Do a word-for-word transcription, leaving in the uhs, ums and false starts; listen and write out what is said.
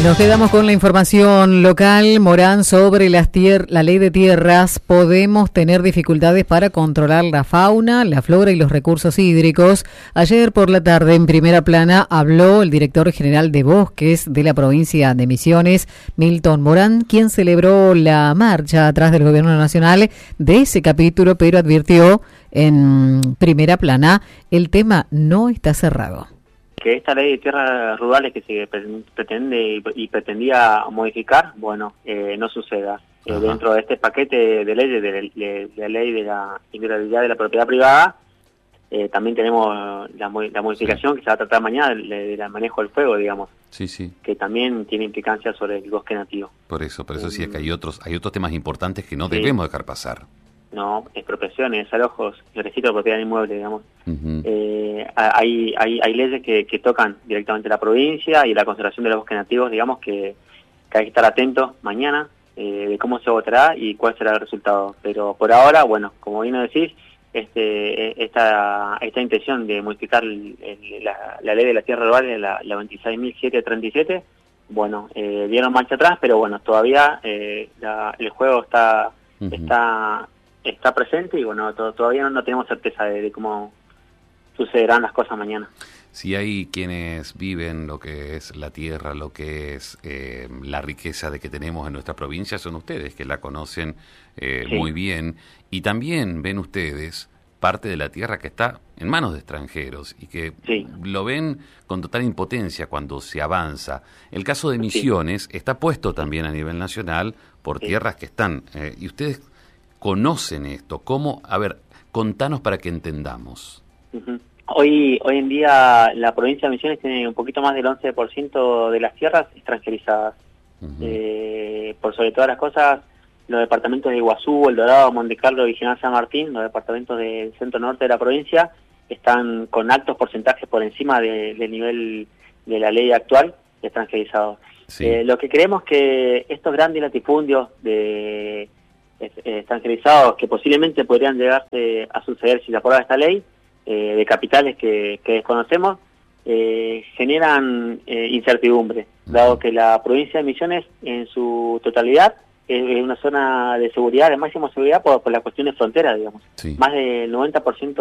Nos quedamos con la información local, Morán, sobre las tier- la ley de tierras. Podemos tener dificultades para controlar la fauna, la flora y los recursos hídricos. Ayer por la tarde, en primera plana, habló el director general de Bosques de la provincia de Misiones, Milton Morán, quien celebró la marcha atrás del gobierno nacional de ese capítulo, pero advirtió en primera plana, el tema no está cerrado. Que esta ley de tierras rurales que se pretende y pretendía modificar, bueno, eh, no suceda. Eh, dentro de este paquete de leyes, de, de, de la ley de la integralidad de la propiedad privada, eh, también tenemos la, la modificación sí. que se va a tratar mañana del de, de manejo del fuego, digamos. Sí, sí. Que también tiene implicancia sobre el bosque nativo. Por eso, por eso um, sí es que hay otros, hay otros temas importantes que no sí. debemos dejar pasar. No, expropiaciones, desalojos, el registro de propiedad inmueble, digamos. Uh-huh. eh, hay, hay hay leyes que, que tocan directamente la provincia y la conservación de los bosques nativos, digamos, que, que hay que estar atentos mañana eh, de cómo se votará y cuál será el resultado. Pero por ahora, bueno, como bien lo decís, este, esta, esta intención de modificar el, el, la, la ley de la tierra rural, la, la veintiséis mil setecientos treinta y siete, bueno, eh, dieron marcha atrás, pero bueno, todavía eh, la, el juego está... Uh-huh. está está presente y bueno, to- todavía no, no tenemos certeza de, de cómo sucederán las cosas mañana. Si hay quienes viven lo que es la tierra, lo que es eh, la riqueza de que tenemos en nuestra provincia, son ustedes que la conocen eh, sí. muy bien, y también ven ustedes parte de la tierra que está en manos de extranjeros y que sí. lo ven con total impotencia cuando se avanza. El caso de Misiones sí. está puesto también a nivel nacional por sí. tierras que están, eh, y ustedes conocen esto. ¿Cómo? A ver, contanos para que entendamos. Uh-huh. Hoy hoy en día la provincia de Misiones tiene un poquito más del once por ciento de las tierras extranjerizadas. Uh-huh. Eh, por sobre todas las cosas, los departamentos de Iguazú, El Dorado, Monte Carlo y General San Martín, los departamentos del centro norte de la provincia, están con altos porcentajes por encima de, del nivel de la ley actual extranjerizados. Sí. Eh, lo que creemos que estos grandes latifundios de extranjerizados que posiblemente podrían llegarse a suceder si se aprueba esta ley, eh, de capitales que, que desconocemos, eh, generan eh, incertidumbre, dado que la provincia de Misiones en su totalidad es, es una zona de seguridad, de máxima seguridad por, por la cuestión de frontera, digamos. Sí. Más del noventa por ciento